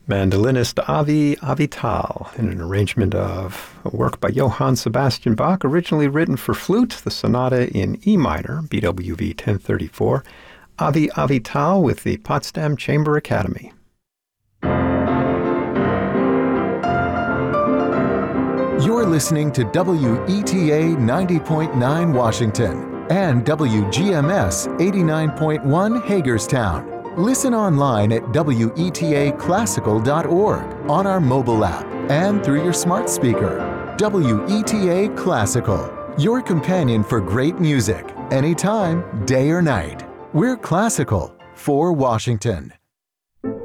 Mandolinist Avi Avital in an arrangement of a work by Johann Sebastian Bach, originally written for flute, the sonata in E minor, BWV 1034, Avi Avital with the Potsdam Chamber Academy. You're listening to WETA 90.9 Washington and WGMS 89.1 Hagerstown. Listen online at WETAclassical.org, on our mobile app, and through your smart speaker. WETA Classical, your companion for great music, anytime, day or night. We're classical for Washington.